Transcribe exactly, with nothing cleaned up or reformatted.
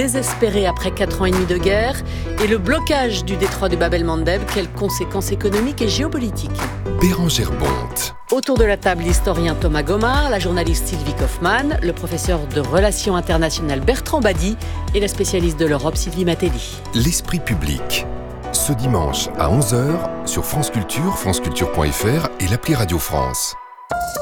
Désespéré après quatre ans et demi de guerre et le blocage du détroit de Bab el-Mandeb, quelles conséquences économiques et géopolitiques? Bérengère Bonte. Autour de la table, l'historien Thomas Gomard, la journaliste Sylvie Kaufmann, le professeur de relations internationales Bertrand Badi et la spécialiste de l'Europe Sylvie Matelli. L'esprit public. Ce dimanche à onze heures sur France Culture, franceculture point f r et l'appli Radio France.